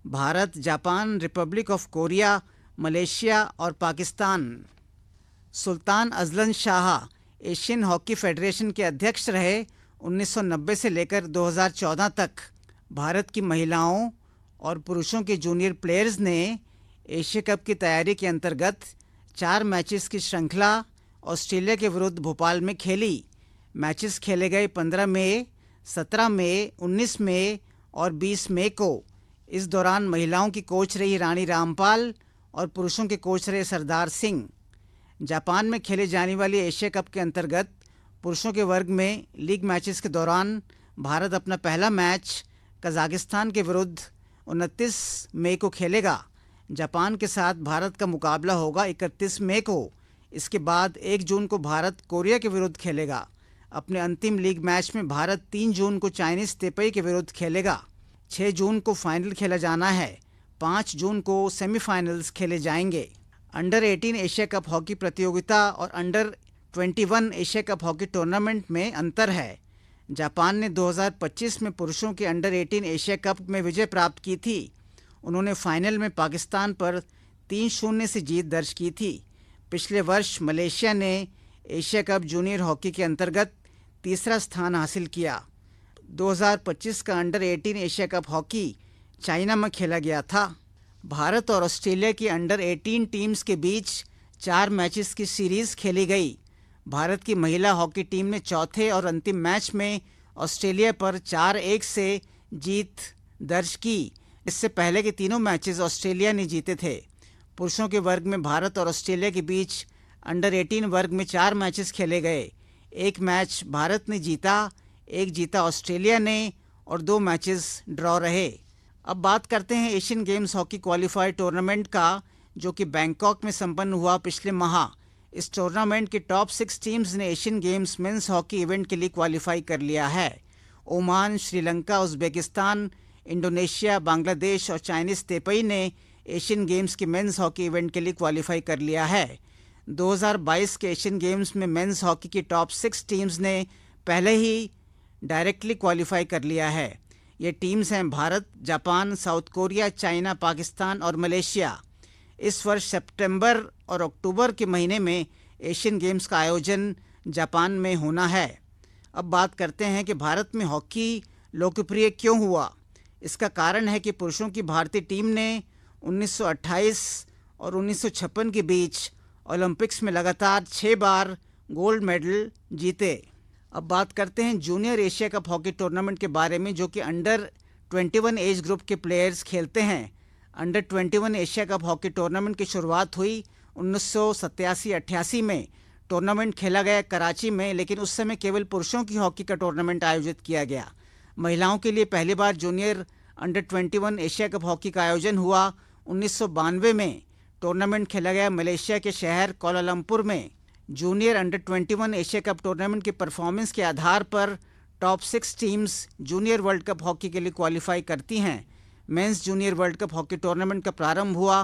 Bharat, Japan, Republic of Korea, Malaysia और Pakistan. Sultan Azlan Shah Asian hockey federation के अध्यक्ष रहे। 1990 से लेकर 2014 तक भारत की महिलाओं और पुरुषों के जूनियर प्लेयर्स ने एशिया कप की तैयारी के अंतर्गत 4 मैचेस की श्रृंखला ऑस्ट्रेलिया के विरुद्ध भोपाल में खेली। मैचेस खेले गए 15 मई, 17 मई, 19 मई और 20 मई को। इस दौरान महिलाओं की कोच रही रानी रामपाल और पुरुषों के कोच रहे सरदार सिंह। जापान में खेले जाने वाली एशिया कप के अंतर्गत पुरुषों के वर्ग में लीग मैचेस के दौरान भारत अपना पहला मैच कजाकिस्तान के विरुद्ध 29 मई को खेलेगा। जापान के साथ भारत का मुकाबला होगा 31 मई को। इसके बाद 1 जून को भारत कोरिया के विरुद्ध खेलेगा। अपने अंतिम लीग मैच में भारत 3 जून को चाइनीज तेपई के विरुद्ध खेलेगा। 6 जून को फाइनल खेला जाना है। 5 जून को सेमीफाइनल्स खेले जाएंगे। अंडर 18 एशिया कप हॉकी प्रतियोगिता और under 21 Asia cup hockey tournament में अंतर है। जापान ने 2025 में पुरुषों के अंडर 18 एशिया कप में विजय प्राप्त की थी। उन्होंने फाइनल में पाकिस्तान पर 3-0 से जीत दर्ज की थी। पिछले वर्ष मलेशिया ने एशिया कप जूनियर हॉकी के अंतर्गत तीसरा स्थान हासिल किया। 2025 का under 18 Asia cup hockey China में खेला गया था। भारत और ऑस्ट्रेलिया की अंडर 18 टीम्स के बीच 4 मैचेस की सीरीज़ खेली गई। भारत की महिला हॉकी टीम ने चौथे और अंतिम मैच में ऑस्ट्रेलिया पर 4-1 से जीत दर्ज की। इससे पहले के तीनों मैचेस ऑस्ट्रेलिया ने जीते थे। पुरुषों के वर्ग में भारत और ऑस्ट्रेलिया के बीच अंडर 18 वर्ग में 4 मैचेस खेले गए। 1 मैच भारत ने जीता, 1 जीता ऑस्ट्रेलिया ने और 2 मैचेस ड्रॉ रहे। अब बात करते हैं Asian games hockey qualifier tournament का, जो कि बैंकॉक में संपन्न हुआ पिछले माह। इस टूर्नामेंट की टॉप 6 टीम्स ने Asian games men's hockey event के लिए क्वालिफाई कर लिया है। Oman, Sri Lanka, Uzbekistan, Indonesia, Bangladesh और चाइनीज तेपई ने एशियन गेम्स के मेंस हॉकी इवेंट के लिए क्वालिफाई कर लिया है। 2022 के एशियन गेम्स में मेंस हॉकी की टॉप 6 टीम्स ने पहले ही डायरेक्टली क्वालिफाई कर लिया है। ये टीम्स हैं Bharat, Japan, south Korea, China, Pakistan और मलेशिया। इस वर्ष सितंबर और अक्टूबर के महीने में एशियन गेम्स का आयोजन जापान में होना है। अब बात करते हैं कि भारत में हॉकी लोकप्रिय क्यों हुआ। इसका कारण है कि पुरुषों की भारतीय टीम ने 1928 और 1956 के बीच ओलंपिक्स में लगातार 6 बार गोल्ड मेडल जीते। अब बात करते हैं junior Asia cup hockey tournament के बारे में, जो कि अंडर 21 एज ग्रुप के प्लेयर्स खेलते हैं। Under 21 Asia cup hockey tournament की शुरुआत हुई 1987-88 में। टूर्नामेंट खेला गया कराची में, लेकिन उस समय केवल पुरुषों की हॉकी का टूर्नामेंट आयोजित किया गया। महिलाओं के लिए पहली बार junior under 21 Asia cup hockey का आयोजन हुआ 1992 में। टूर्नामेंट खेला गया मलेशिया के शहर कोलालमपुर में। Junior under 21 Asia cup tournament की परफॉर्मेंस के आधार पर top 6 teams junior world cup hockey के लिए क्वालिफाई करती हैं। Mains junior world cup hockey tournament का प्रारंभ हुआ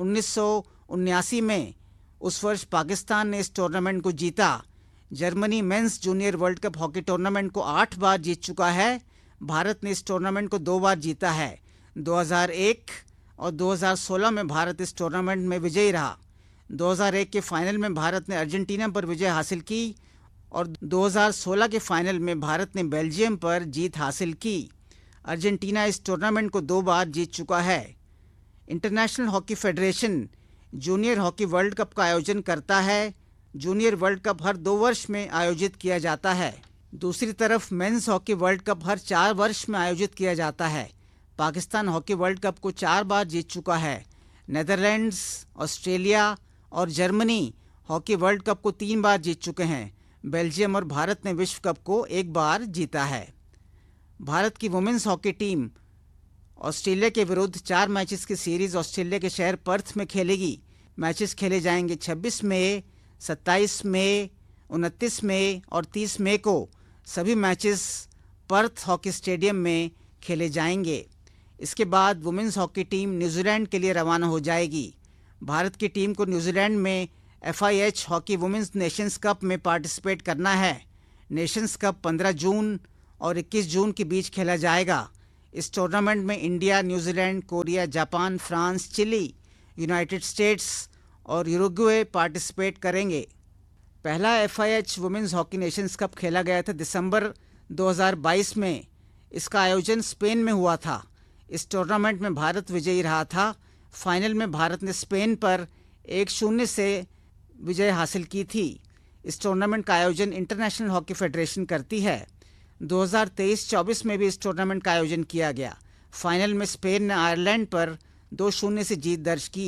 1979 में। उस वर्ष पाकिस्तान ने इस टूर्नामेंट को जीता। Germany mains junior world cup hockey tournament को 8 बार जीत चुका है। भारत ने इस टूर्नामेंट को 2 बार जीता है। 2001 और 2016 में भारत इस टूर्नामेंट में विजयी रहा। 2001 के फाइनल में भारत ने अर्जेंटीना पर विजय हासिल की और 2016 के फाइनल में भारत ने बेल्जियम पर जीत हासिल की। अर्जेंटीना इस टूर्नामेंट को 2 बार जीत चुका है। International hockey federation junior hockey world cup का आयोजन करता है। जूनियर वर्ल्ड कप हर 2 वर्ष में आयोजित किया जाता है। दूसरी तरफ मेंस हॉकी वर्ल्ड कप हर 4 वर्ष में आयोजित किया जाता है। पाकिस्तान हॉकी वर्ल्ड कप को 4 बार जीत चुका है। नेदरलैंड्स, ऑस्ट्रेलिया और जर्मनी हॉकी वर्ल्ड कप को 3 बार जीत चुके हैं। बेल्जियम और भारत ने विश्व कप को 1 बार जीता है। भारत की वुमेन्स हॉकी टीम ऑस्ट्रेलिया के विरुद्ध 4 मैचेस की सीरीज ऑस्ट्रेलिया के शहर पर्थ में खेलेगी। मैचेस खेले जाएंगे 26 मई, 27 मई, 29 मई और 30 मई को। सभी मैचेस पर्थ हॉकी स्टेडियम में खेले जाएंगे। इसके बाद वुमेन्स हॉकी टीम न्यूजीलैंड के लिए रवाना हो जाएगी। भारत की टीम को न्यूजीलैंड में FIH hockey women's Nations cup में पार्टिसिपेट करना है। नेशंस कप 15 जून और 21 जून के बीच खेला जाएगा। इस टूर्नामेंट में India, New Zealand, Korea, Japan, France, chilli, United states और यूरुग्वे पार्टिसिपेट करेंगे। पहला FIH women's hockey Nations cup खेला गया था दिसंबर 2022 में। इसका आयोजन स्पेन में हुआ था। इस टूर्नामेंट में भारत विजयी रहा था। फाइनल में भारत ने स्पेन पर 1-0 से विजय हासिल की थी। इस टूर्नामेंट का आयोजन इंटरनेशनल हॉकी फेडरेशन करती है। 2023-24 में भी इस टूर्नामेंट का आयोजन किया गया। फाइनल में स्पेन ने आयरलैंड पर 2-0 से जीत दर्ज की।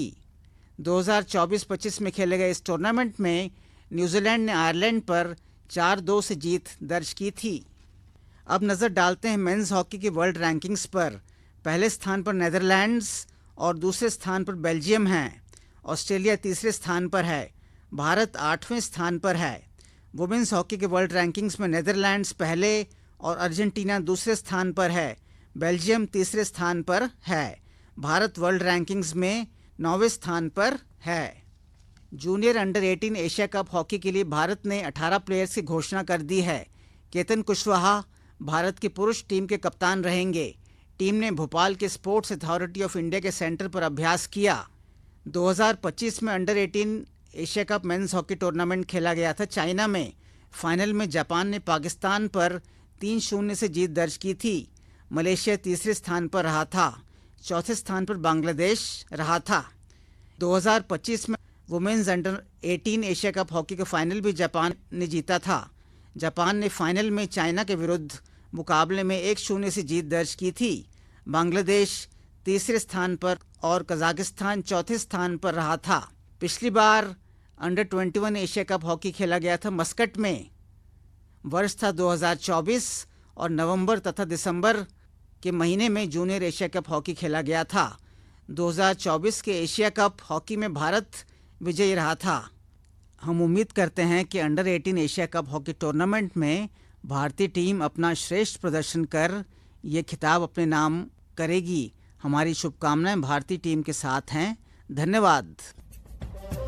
2024-25 में खेले गए इस टूर्नामेंट में न्यूजीलैंड ने आयरलैंड पर 4-2 से जीत दर्ज की थी। अब नज़र डालते हैं मेंस हॉकी की वर्ल्ड रैंकिंग्स पर। पहले स्थान पर नेदरलैंड्स और दूसरे स्थान पर बेल्जियम हैं। ऑस्ट्रेलिया तीसरे स्थान पर है। भारत 8वें स्थान पर है। वुमेन्स हॉकी के वर्ल्ड रैंकिंग्स में नेदरलैंड्स पहले और अर्जेंटीना दूसरे स्थान पर है। बेल्जियम तीसरे स्थान पर है। भारत वर्ल्ड रैंकिंग्स में 9वें स्थान पर है। Junior under 18 Asia cup hockey के लिए भारत ने 18 प्लेयर्स की घोषणा कर दी है। केतन कुशवाहा भारत की पुरुष टीम के कप्तान रहेंगे। टीम ने भोपाल के स्पोर्ट्स अथॉरिटी ऑफ इंडिया के सेंटर पर अभ्यास किया। 2025 में under 18 Asia cup men's hockey tournament खेला गया था चाइना में। फाइनल में जापान ने पाकिस्तान पर 3-0 से जीत दर्ज की थी। मलेशिया तीसरे स्थान पर रहा था। चौथे स्थान पर बांग्लादेश रहा था। 2025 में women's under 18 Asia cup hockey का फाइनल भी जापान ने जीता था। जापान ने फाइनल में चाइना के विरुद्ध मुकाबले में 1-0 से जीत दर्ज की थी। बांग्लादेश तीसरे स्थान पर और कजाकिस्तान चौथे स्थान पर रहा था। पिछली बार अंडर 21 एशिया कप हॉकी खेला गया था मस्कट में। वर्ष था 2024 और नवंबर तथा दिसंबर के महीने में जूनियर एशिया कप हॉकी खेला गया था। 2024 के एशिया कप हॉकी में भारत विजयी रहा था। हम उम्मीद करते हैं कि under 18 Asia cup hockey tournament में भारतीय टीम अपना श्रेष्ठ प्रदर्शन कर ये खिताब अपने नाम करेगी। हमारी शुभकामनाएं भारतीय टीम के साथ हैं। धन्यवाद।